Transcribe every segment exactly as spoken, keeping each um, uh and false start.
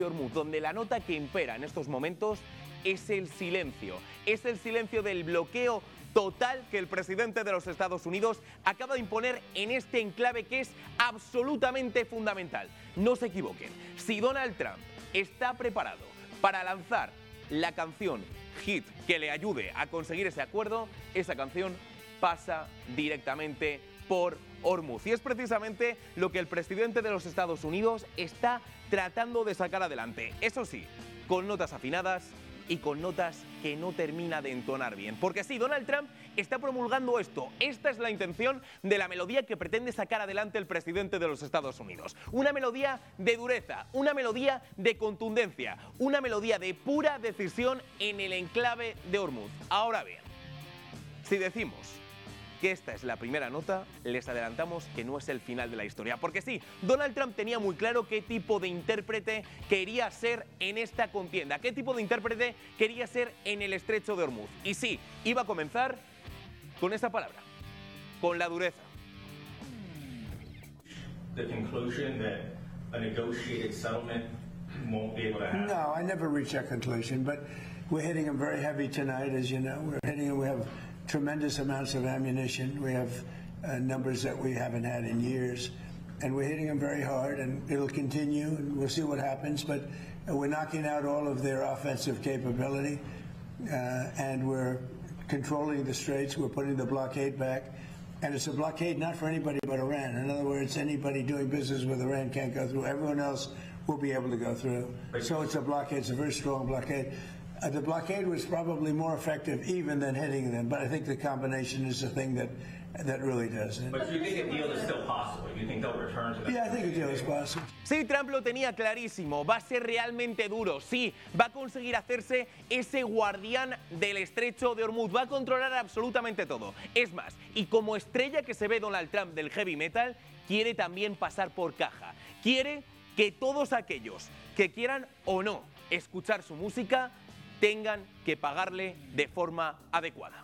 Hormuz, donde la nota que impera en estos momentos es el silencio. Es el silencio del bloqueo total que el presidente de los Estados Unidos acaba de imponer en este enclave que es absolutamente fundamental. No se equivoquen, si Donald Trump está preparado para lanzar la canción hit que le ayude a conseguir ese acuerdo, esa canción pasa directamente por Hormuz. Y es precisamente lo que el presidente de los Estados Unidos está tratando de sacar adelante. Eso sí, con notas afinadas y con notas que no termina de entonar bien. Porque sí, Donald Trump está promulgando esto. Esta es la intención de la melodía que pretende sacar adelante el presidente de los Estados Unidos. Una melodía de dureza, una melodía de contundencia, una melodía de pura decisión en el enclave de Hormuz. Ahora bien, si decimos que esta es la primera nota, les adelantamos que no es el final de la historia. Porque sí, Donald Trump tenía muy claro qué tipo de intérprete quería ser en esta contienda, qué tipo de intérprete quería ser en el estrecho de Hormuz. Y sí, iba a comenzar con esa palabra, con la dureza. The conclusion that a negotiated settlement won't be able to happen. No, I never reached that conclusion, but we're hitting them very heavy tonight, as you know. We're hitting them, we have tremendous amounts of ammunition. We have uh, numbers that we haven't had in years. And we're hitting them very hard, and it'll continue, and we'll see what happens. But uh, we're knocking out all of their offensive capability, uh, and we're controlling the straits. We're putting the blockade back. And it's a blockade not for anybody but Iran. In other words, anybody doing business with Iran can't go through. Everyone else will be able to go through. So it's a blockade. It's a very strong blockade. Uh, the blockade was probably more effective even than hitting them, but I think the combination is the thing that that really does it. But do you think a deal is still possible? Do you think they'll return to that? Yeah, I think a deal is possible. Sí, Trump lo tenía clarísimo, va a ser realmente duro, sí, va a conseguir hacerse ese guardián del estrecho de Hormuz, va a controlar absolutamente todo. Es más, y como estrella que se ve Donald Trump del heavy metal, quiere también pasar por caja. Quiere que todos aquellos que quieran o no escuchar su música tengan que pagarle de forma adecuada.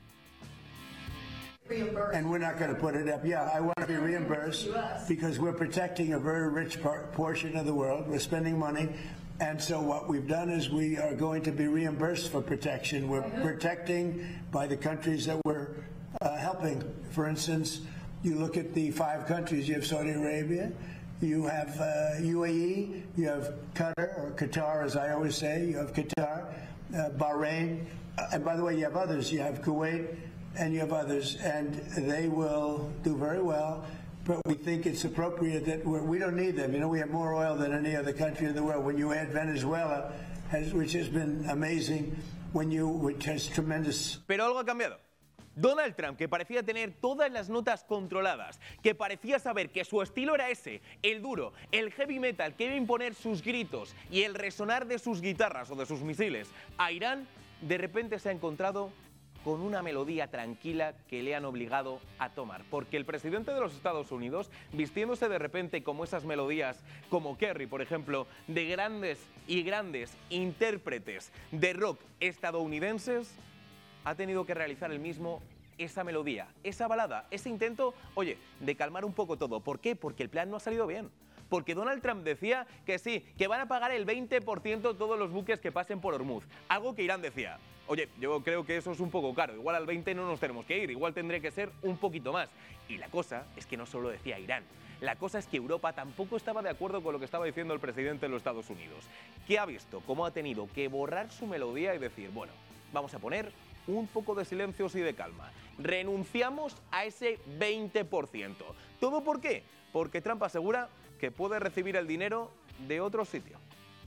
And we're not going to put it up. Yeah, I want to be reimbursed because we're protecting a very rich par portion of the world. We're spending money. And so what we've done is we are going to be reimbursed for protection. We're protecting by the countries that we're uh, helping. For instance, you look at the five countries. You have Saudi Arabia. You have uh, U A E, you have Qatar, or Qatar as I always say, you have Qatar, uh, Bahrain, uh, and by the way, you have others. You have Kuwait, and you have others, and they will do very well, but we think it's appropriate that we're, we don't need them. You know, we have more oil than any other country in the world. When you add Venezuela, has, which has been amazing, when you, which has tremendous... Pero algo ha cambiado. Donald Trump, que parecía tener todas las notas controladas, que parecía saber que su estilo era ese, el duro, el heavy metal, que iba a imponer sus gritos y el resonar de sus guitarras o de sus misiles a Irán, de repente se ha encontrado con una melodía tranquila que le han obligado a tomar. Porque el presidente de los Estados Unidos, vistiéndose de repente como esas melodías, como Kerry, por ejemplo, de grandes y grandes intérpretes de rock estadounidenses, ha tenido que realizar el mismo esa melodía, esa balada, ese intento, oye, de calmar un poco todo. ¿Por qué? Porque el plan no ha salido bien. Porque Donald Trump decía que sí, que van a pagar el veinte por ciento todos los buques que pasen por Hormuz. Algo que Irán decía, oye, yo creo que eso es un poco caro, igual al veinte no nos tenemos que ir, igual tendré que ser un poquito más. Y la cosa es que no solo decía Irán, la cosa es que Europa tampoco estaba de acuerdo con lo que estaba diciendo el presidente de los Estados Unidos, que ha visto cómo ha tenido que borrar su melodía y decir, bueno, vamos a poner un poco de silencios y de calma. Renunciamos a ese veinte por ciento. ¿Todo por qué? Porque Trump asegura que puede recibir el dinero de otro sitio.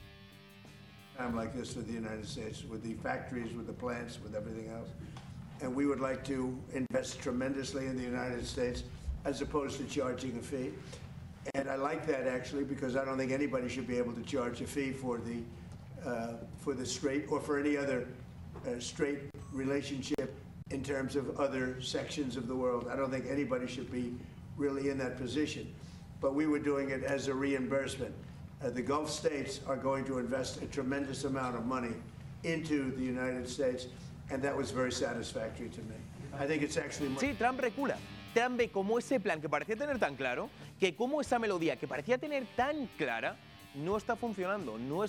I'm like this with the United States, with the factories, with the plants, with everything else. And we would like to invest tremendously in the United States as opposed to charging a fee. And I like that actually because I don't think anybody should be able to charge a fee for the uh, for the straight or for any other uh, straight relationship in terms of other sections of the world. I don't think anybody should be really in that position. But we were doing it as a reimbursement. Uh, the Gulf states are going to invest a tremendous amount of money into the United States, and that was very satisfactory to me. I think it's actually... Sí, Trump recula. Trump ve como ese plan que parecía tener tan claro, que como esa melodía que parecía tener tan clara, no está funcionando, no